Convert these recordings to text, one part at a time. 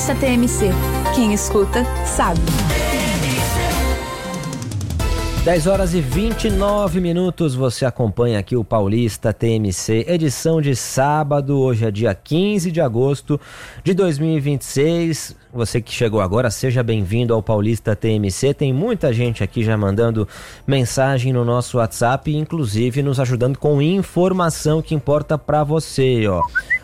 Paulista TMC. Quem escuta, sabe. 10h29, você acompanha aqui o Paulista TMC, edição de sábado, hoje é dia 15 de agosto de 2026. Você que chegou agora, seja bem-vindo ao Paulista TMC. Tem muita gente aqui já mandando mensagem no nosso WhatsApp, inclusive nos ajudando com informação que importa pra você, ó.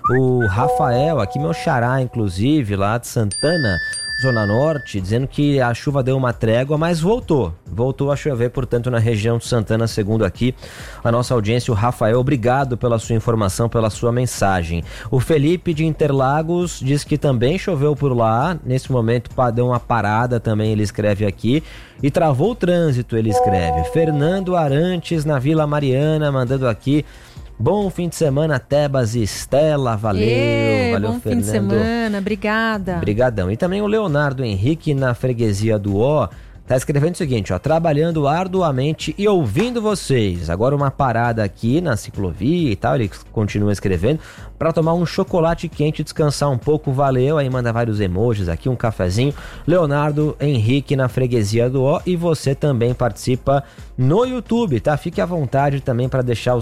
O Rafael, aqui meu xará, inclusive, lá de Santana, Zona Norte, dizendo que a chuva deu uma trégua, mas voltou a chover, portanto, na região de Santana, segundo aqui a nossa audiência. O Rafael, obrigado pela sua informação, pela sua mensagem. O Felipe de Interlagos diz que também choveu por lá, nesse momento deu uma parada também, ele escreve aqui, e travou o trânsito, ele escreve. Fernando Arantes, na Vila Mariana, mandando aqui: bom fim de semana, Tebas e Estela, valeu, valeu, bom Fernando. Fim de semana, obrigada. Brigadão. E também o Leonardo Henrique, na freguesia do Ó, tá escrevendo o seguinte, ó: trabalhando arduamente e ouvindo vocês. Agora uma parada aqui na ciclovia e tal, ele continua escrevendo, para tomar um chocolate quente e descansar um pouco, valeu. Aí manda vários emojis aqui, um cafezinho. Leonardo Henrique, na freguesia do Ó, e você também participa no YouTube, tá? Fique à vontade também para deixar o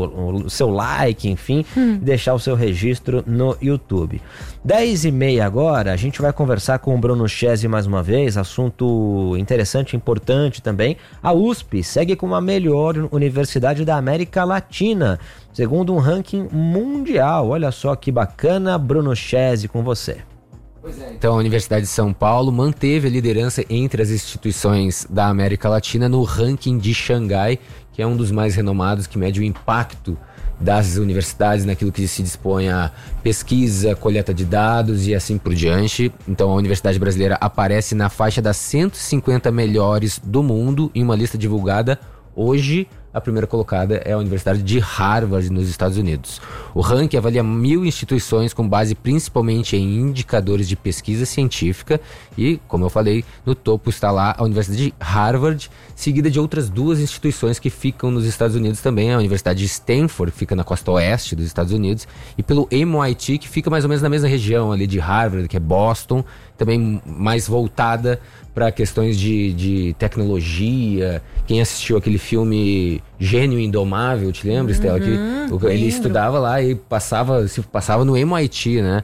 seu like, enfim, deixar o seu registro no YouTube. 10h30 agora, a gente vai conversar com o Bruno Chesi mais uma vez, assunto interessante, importante também. A USP segue como a melhor universidade da América Latina, segundo um ranking mundial. Olha só que bacana. Bruno Chesi, com você. Pois é, então a Universidade de São Paulo manteve a liderança entre as instituições da América Latina no ranking de Xangai, que é um dos mais renomados, que mede o impacto das universidades naquilo que se dispõe a pesquisa, coleta de dados e assim por diante. Então a Universidade Brasileira aparece na faixa das 150 melhores do mundo em uma lista divulgada hoje. A primeira colocada é a Universidade de Harvard, nos Estados Unidos. O ranking avalia 1.000 instituições com base principalmente em indicadores de pesquisa científica e, como eu falei, no topo está lá a Universidade de Harvard, seguida de outras duas instituições que ficam nos Estados Unidos também, a Universidade de Stanford, que fica na costa oeste dos Estados Unidos, e pelo MIT, que fica mais ou menos na mesma região ali de Harvard, que é Boston, também mais voltada para questões de tecnologia. Quem assistiu aquele filme Gênio Indomável, te lembra, Estela? Que ele estudava lá e passava no MIT, né?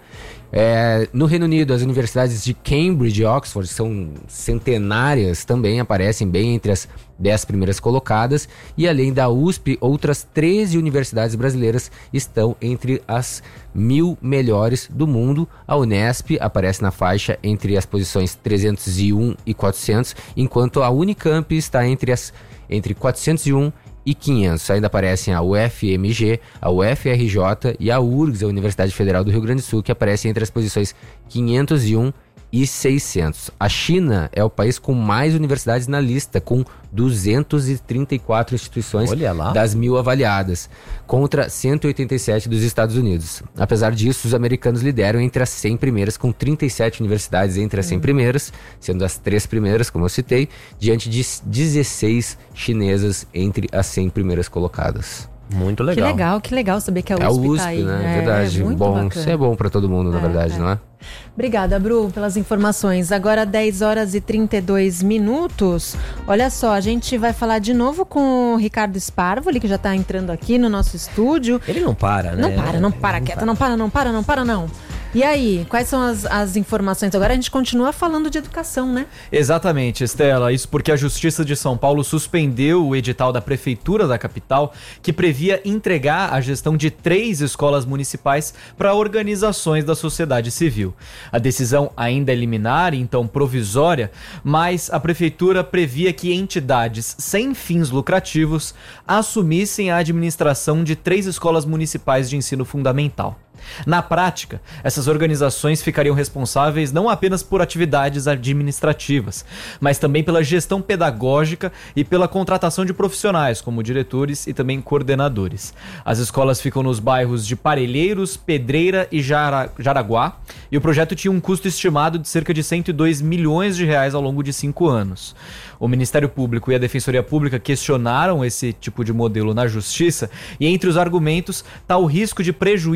No Reino Unido, as universidades de Cambridge e Oxford, que são centenárias, também aparecem bem entre as 10 primeiras colocadas, e além da USP, outras 13 universidades brasileiras estão entre as 1.000 melhores do mundo. A Unesp aparece na faixa entre as posições 301 e 400, enquanto a Unicamp está entre 401 e 500. Ainda aparecem a UFMG, a UFRJ e a URGS, a Universidade Federal do Rio Grande do Sul, que aparecem entre as posições 501 e 600. A China é o país com mais universidades na lista, com 234 instituições das 1.000 avaliadas, contra 187 dos Estados Unidos. Apesar disso, os americanos lideram entre as 100 primeiras, com 37 universidades entre as 100 primeiras, sendo as 3 primeiras, como eu citei, diante de 16 chinesas entre as 100 primeiras colocadas. Muito legal. Que legal saber que a USP, é a USP tá aí, né? Verdade. Bom, bacana. Isso é bom para todo mundo, na verdade, não é? Obrigada, Bru, pelas informações. Agora 10h32. Olha só, a gente vai falar de novo com o Ricardo Sparvoli, que já está entrando aqui no nosso estúdio. Ele não para, né? Não para, não. E aí, quais são as informações? Agora a gente continua falando de educação, né? Exatamente, Estela. Isso porque a Justiça de São Paulo suspendeu o edital da Prefeitura da capital, que previa entregar a gestão de 3 escolas municipais para organizações da sociedade civil. A decisão ainda é liminar, então provisória, mas a Prefeitura previa que entidades sem fins lucrativos assumissem a administração de 3 escolas municipais de ensino fundamental. Na prática, essas organizações ficariam responsáveis não apenas por atividades administrativas, mas também pela gestão pedagógica e pela contratação de profissionais, como diretores e também coordenadores. As escolas ficam nos bairros de Parelheiros, Pedreira e Jaraguá, e o projeto tinha um custo estimado de cerca de R$102 milhões ao longo de 5 anos. O Ministério Público e a Defensoria Pública questionaram esse tipo de modelo na Justiça, e entre os argumentos está o risco de prejuízo à carreira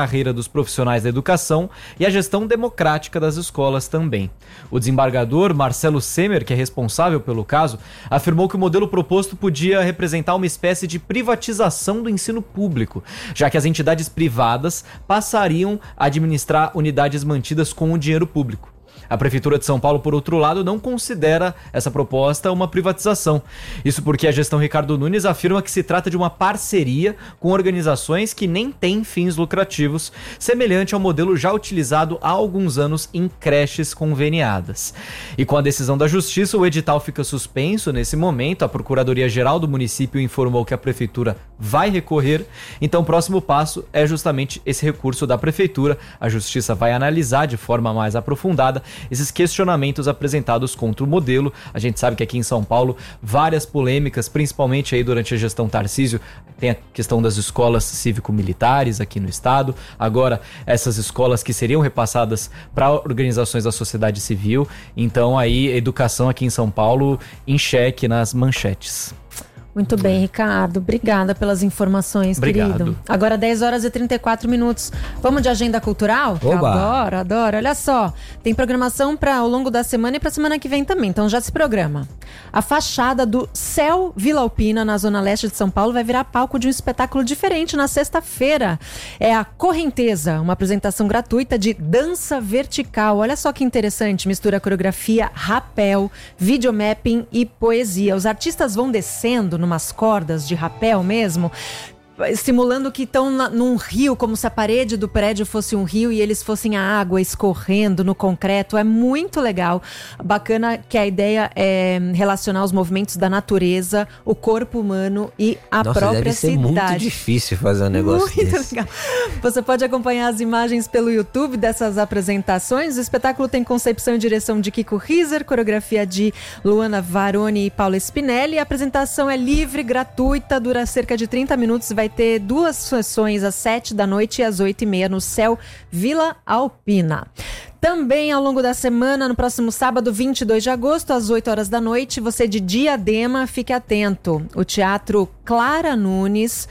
carreira dos profissionais da educação e a gestão democrática das escolas também. O desembargador Marcelo Semer, que é responsável pelo caso, afirmou que o modelo proposto podia representar uma espécie de privatização do ensino público, já que as entidades privadas passariam a administrar unidades mantidas com o dinheiro público. A Prefeitura de São Paulo, por outro lado, não considera essa proposta uma privatização. Isso porque a gestão Ricardo Nunes afirma que se trata de uma parceria com organizações que nem têm fins lucrativos, semelhante ao modelo já utilizado há alguns anos em creches conveniadas. E com a decisão da Justiça, o edital fica suspenso nesse momento. A Procuradoria-Geral do município informou que a Prefeitura vai recorrer. Então, o próximo passo é justamente esse recurso da Prefeitura. A Justiça vai analisar de forma mais aprofundada esses questionamentos apresentados contra o modelo. A gente sabe que aqui em São Paulo, várias polêmicas, principalmente aí durante a gestão Tarcísio, tem a questão das escolas cívico-militares aqui no estado, agora essas escolas que seriam repassadas para organizações da sociedade civil. Então aí a educação aqui em São Paulo em xeque nas manchetes. Muito bem, Ricardo. Obrigada pelas informações, querido. Agora 10 horas e 34 minutos. Vamos de agenda cultural? Oba. Adoro. Olha só, tem programação para ao longo da semana e para semana que vem também, então já se programa. A fachada do Céu Vila Alpina, na zona leste de São Paulo, vai virar palco de um espetáculo diferente na sexta-feira. É a Correnteza, uma apresentação gratuita de dança vertical. Olha só que interessante, mistura coreografia, rapel, videomapping e poesia. Os artistas vão descendo numas cordas de rapel mesmo, simulando que estão num rio, como se a parede do prédio fosse um rio e eles fossem a água escorrendo no concreto. É muito legal. Bacana que a ideia é relacionar os movimentos da natureza, o corpo humano e a própria deve ser cidade. Muito difícil fazer um negócio muito desse. Legal. Você pode acompanhar as imagens pelo YouTube dessas apresentações. O espetáculo tem concepção e direção de Kiko Riser, coreografia de Luana Varoni e Paula Spinelli. A apresentação é livre, gratuita, dura cerca de 30 minutos e vai ter 2 sessões às 7 da noite e às 8h30 no Céu Vila Alpina. Também ao longo da semana, no próximo sábado, 22 de agosto, às 8 horas da noite, você de Diadema, fique atento. O Teatro Clara Nunes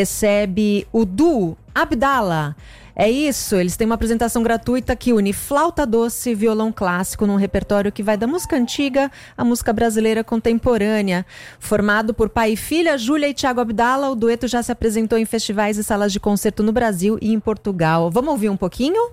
recebe o duo Abdala. É isso, eles têm uma apresentação gratuita que une flauta doce e violão clássico num repertório que vai da música antiga à música brasileira contemporânea. Formado por pai e filha, Júlia e Thiago Abdala, o dueto já se apresentou em festivais e salas de concerto no Brasil e em Portugal. Vamos ouvir um pouquinho?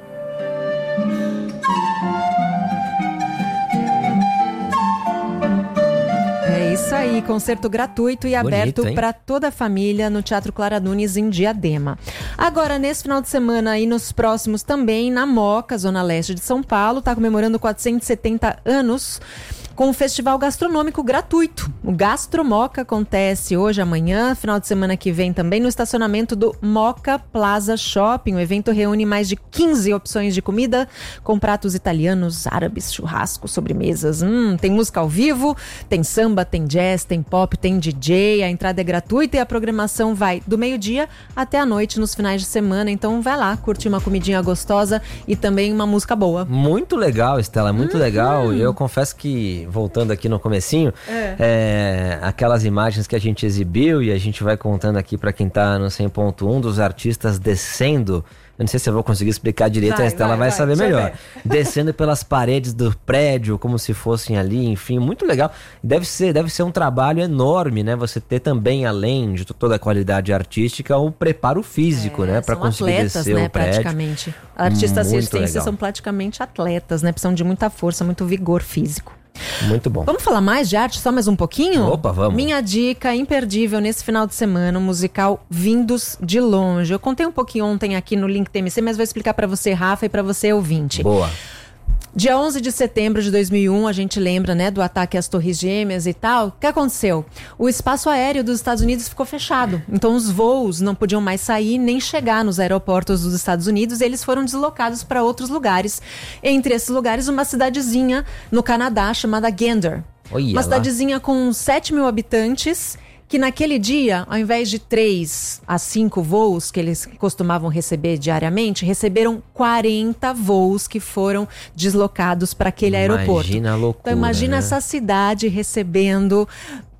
É isso aí, concerto gratuito e aberto para toda a família no Teatro Clara Nunes em Diadema. Agora, nesse final de semana e nos próximos também, na Moca, zona leste de São Paulo, está comemorando 470 anos com um festival gastronômico gratuito. O Gastromoca acontece hoje, amanhã, final de semana que vem também, no estacionamento do Moca Plaza Shopping. O evento reúne mais de 15 opções de comida com pratos italianos, árabes, churrasco, sobremesas. Tem música ao vivo, tem samba, tem jazz, tem pop, tem DJ. A entrada é gratuita e a programação vai do meio-dia até a noite nos finais de semana. Então vai lá, curtir uma comidinha gostosa e também uma música boa. Muito legal, Estela, muito legal. Eu confesso que, voltando aqui no comecinho, aquelas imagens que a gente exibiu e a gente vai contando aqui para quem tá no 100.1 dos artistas descendo. Eu não sei se eu vou conseguir explicar direito, a Estela vai saber melhor. Descendo pelas paredes do prédio, como se fossem ali, enfim, muito legal. Deve ser um trabalho enorme, né? Você ter também, além de toda a qualidade artística, o preparo físico, né? Para conseguir atletas, descer né, o prédio. Praticamente. Artistas Muito circenses legal. são praticamente atletas, né? Precisam de muita força, muito vigor físico. Muito bom. Vamos falar mais de arte, só mais um pouquinho? Opa, vamos. Minha dica imperdível nesse final de semana, o musical Vindos de Longe. Eu contei um pouquinho ontem aqui no Link TMC, mas vou explicar pra você, Rafa, e pra você, ouvinte. Boa. Dia 11 de setembro de 2001, a gente lembra, né, do ataque às Torres Gêmeas e tal. O que aconteceu? O espaço aéreo dos Estados Unidos ficou fechado. Então, os voos não podiam mais sair nem chegar nos aeroportos dos Estados Unidos. E eles foram deslocados para outros lugares. Entre esses lugares, uma cidadezinha no Canadá chamada Gander. Uma cidadezinha com 7 mil habitantes, que naquele dia, ao invés de 3 a 5 voos que eles costumavam receber diariamente, receberam 40 voos que foram deslocados para aquele aeroporto. Imagina a loucura, então imagina, né, essa cidade recebendo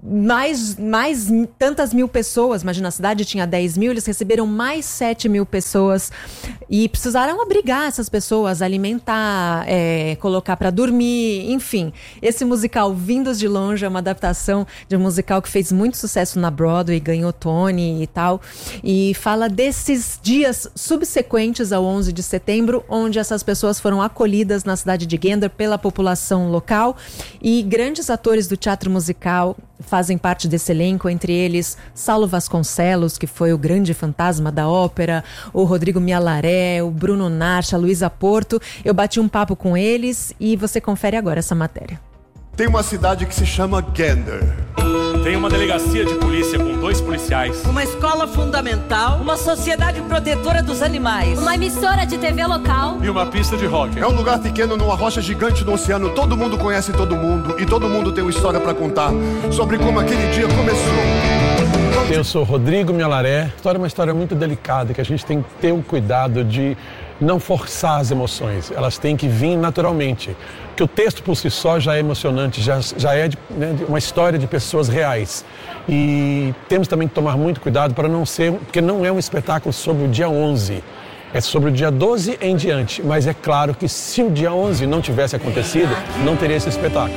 mais tantas mil pessoas, imagina, a cidade tinha 10 mil, eles receberam mais 7 mil pessoas e precisaram abrigar essas pessoas, alimentar, colocar para dormir, enfim. Esse musical Vindos de Longe é uma adaptação de um musical que fez muito sucesso na Broadway, ganhou Tony e tal, e fala desses dias subsequentes ao 11 de setembro, onde essas pessoas foram acolhidas na cidade de Gander pela população local, e grandes atores do teatro musical fazem parte desse elenco, entre eles Saulo Vasconcelos, que foi o grande fantasma da ópera, o Rodrigo Mialaré, o Bruno Narcha, a Luísa Porto. Eu bati um papo com eles e você confere agora essa matéria. Tem uma cidade que se chama Gander. Tem uma delegacia de polícia com 2 policiais. Uma escola fundamental. Uma sociedade protetora dos animais. Uma emissora de TV local. E uma pista de hóquei. É um lugar pequeno numa rocha gigante no oceano. Todo mundo conhece todo mundo. E todo mundo tem uma história pra contar sobre como aquele dia começou. Eu sou Rodrigo Mialaré. A história é uma história muito delicada, que a gente tem que ter o cuidado de não forçar as emoções. Elas têm que vir naturalmente. Porque o texto por si só já é emocionante, já é uma história de pessoas reais. E temos também que tomar muito cuidado para não ser, porque não é um espetáculo sobre o dia 11, é sobre o dia 12 em diante. Mas é claro que se o dia 11 não tivesse acontecido, não teria esse espetáculo.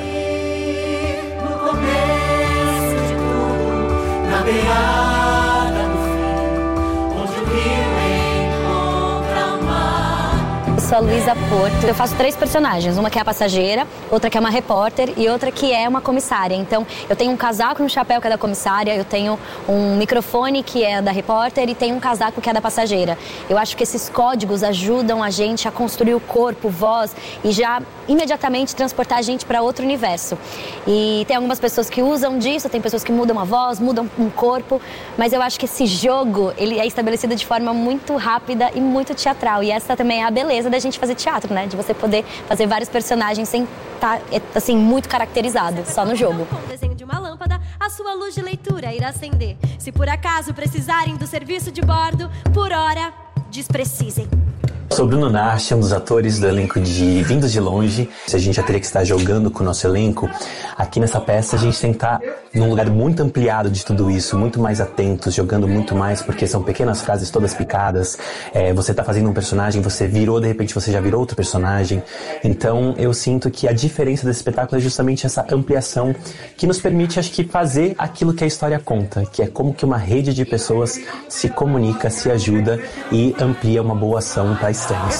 No começo de tudo, na beirada do fim, onde o rio encontra o mar. Eu sou a Luísa Porto. Eu faço 3 personagens. Uma que é a passageira, outra que é uma repórter e outra que é uma comissária. Então, eu tenho um casaco e um chapéu que é da comissária, eu tenho um microfone que é da repórter e tenho um casaco que é da passageira. Eu acho que esses códigos ajudam a gente a construir o corpo, voz e já imediatamente transportar a gente para outro universo. E tem algumas pessoas que usam disso, tem pessoas que mudam a voz, mudam um corpo, mas eu acho que esse jogo, ele é estabelecido de forma muito rápida e muito teatral. E essa também é a beleza da gente fazer teatro, né? De você poder fazer vários personagens sem estar, assim, muito caracterizado, só no jogo. Com o desenho de uma lâmpada, a sua luz de leitura irá acender. Se por acaso precisarem do serviço de bordo, por hora, desprecisem. Sou Bruno Narcha, um dos atores do elenco de Vindos de Longe. A gente já teria que estar jogando com o nosso elenco. Aqui nessa peça a gente tem que estar num lugar muito ampliado de tudo isso, muito mais atentos, jogando muito mais, porque são pequenas frases todas picadas. Você tá fazendo um personagem, você virou, de repente você já virou outro personagem. Então eu sinto que a diferença desse espetáculo é justamente essa ampliação que nos permite, acho que, fazer aquilo que a história conta, que é como que uma rede de pessoas se comunica, se ajuda e amplia uma boa ação para a estância.